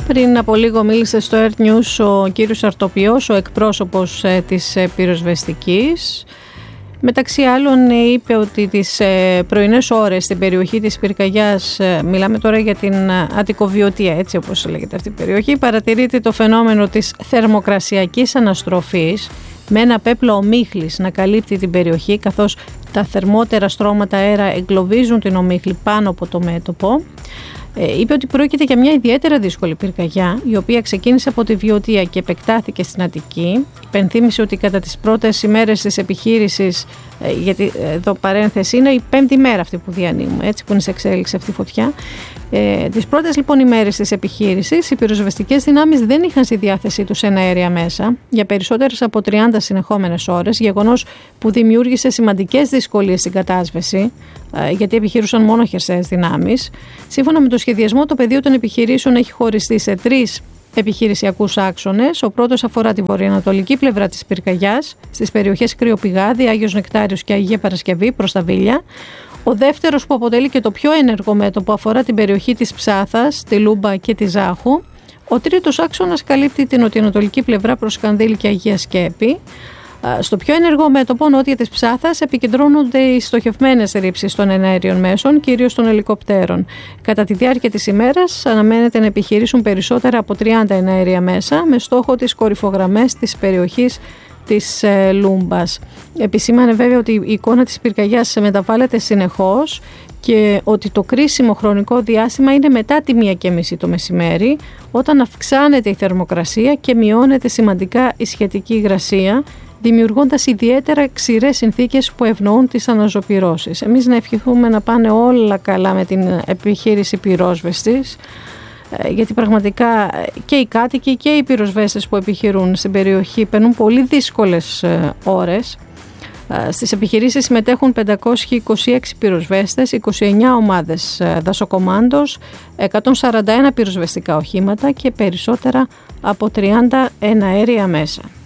Πριν από λίγο μίλησε στο Earth News ο κύριος Αρτοπιός, ο εκπρόσωπος της πυροσβεστικής. Μεταξύ άλλων είπε ότι τις πρωινές ώρες στην περιοχή της πυρκαγιάς, μιλάμε τώρα για την Αττικοβιωτία, έτσι όπως λέγεται αυτή η περιοχή, παρατηρείται το φαινόμενο της θερμοκρασιακής αναστροφής με ένα πέπλο ομίχλης να καλύπτει την περιοχή, καθώς τα θερμότερα στρώματα αέρα εγκλωβίζουν την ομίχλη πάνω από το μέτωπο. Είπε ότι πρόκειται για μια ιδιαίτερα δύσκολη πυρκαγιά, η οποία ξεκίνησε από τη Βιωτία και επεκτάθηκε στην Αττική. Υπενθύμησε ότι κατά τις πρώτες ημέρες της επιχείρησης, γιατί εδώ παρένθεση είναι η 5η μέρα αυτή που διανύουμε, έτσι που είναι σε εξέλιξη αυτή η φωτιά. Τις πρώτες λοιπόν ημέρες της επιχείρησης, οι πυροσβεστικές δυνάμεις δεν είχαν στη διάθεσή τους εναέρια μέσα για περισσότερες από 30 συνεχόμενες ώρες, γεγονός που δημιούργησε σημαντικές δυσκολίες στην κατάσβεση, γιατί επιχειρούσαν μόνο χερσαίες δυνάμεις. Σύμφωνα με το σχεδιασμό, το πεδίο των επιχειρήσεων έχει χωριστεί σε 3 επιχειρησιακούς άξονες. Ο πρώτος αφορά τη βορειοανατολική πλευρά της πυρκαγιάς, στις περιοχές Κρυοπηγάδη, Άγιος Νεκτάριος και Αγία Παρασκευή προς τα Βίλια. Ο δεύτερος, που αποτελεί και το πιο ενεργό μέτωπο, αφορά την περιοχή της Ψάθας, τη Λούμπα και τη Ζάχου. Ο τρίτος άξονας καλύπτει την νοτιοανατολική πλευρά προς Κανδύλη και Αγία Σκέπη. Στο πιο ενεργό μέτωπο νότια της Ψάθας επικεντρώνονται οι στοχευμένες ρήψεις των εναέριων μέσων, κυρίως των ελικοπτέρων. Κατά τη διάρκεια της ημέρας αναμένεται να επιχειρήσουν περισσότερα από 30 εναέρια μέσα, με στόχο τις κορυφογραμμές της περιοχής της Λούμπας. Επισήμανε βέβαια ότι η εικόνα της πυρκαγιάς μεταβάλλεται συνεχώς και ότι το κρίσιμο χρονικό διάστημα είναι μετά τη 1:30 το μεσημέρι, όταν αυξάνεται η θερμοκρασία και μειώνεται σημαντικά η σχετική υγρασία, δημιουργώντας ιδιαίτερα ξηρές συνθήκες που ευνοούν τις αναζωπυρώσεις. Εμείς να ευχηθούμε να πάνε όλα καλά με την επιχείρηση πυρόσβεστης, γιατί πραγματικά και οι κάτοικοι και οι πυροσβέστες που επιχειρούν στην περιοχή περνούν πολύ δύσκολες ώρες. Στις επιχειρήσεις συμμετέχουν 526 πυροσβέστες, 29 ομάδες δασοκομάντος, 141 πυροσβεστικά οχήματα και περισσότερα από 30 εναέρια μέσα.